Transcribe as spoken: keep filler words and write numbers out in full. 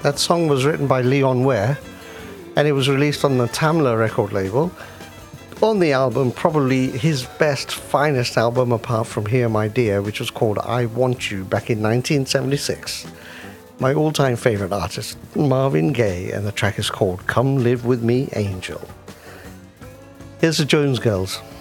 That song was written by Leon Ware, and it was released on the Tamla record label. On the album, probably his best, finest album apart from Here My Dear, which was called I Want You back in nineteen seventy-six. My all-time favorite artist, Marvin Gaye, and the track is called Come Live With Me, Angel. Here's the Jones Girls.